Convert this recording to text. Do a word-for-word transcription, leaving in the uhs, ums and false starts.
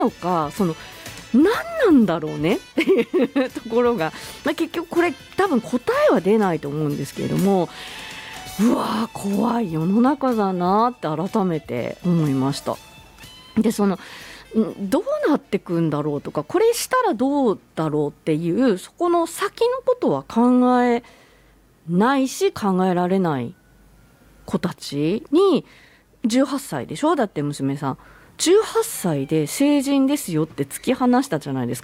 のか、その何なんだろうねっていうところが、まあ、結局これ多分答えは出ないと思うんですけれども、うわー怖い世の中だなって改めて思いました。でそのどうなってくんだろうとか、これしたらどうだろうっていうそこの先のことは考えないし考えられない子たちに、じゅうはっさいでしょ、だって娘さんじゅうはっさいで成人ですよって突き放したじゃないですか。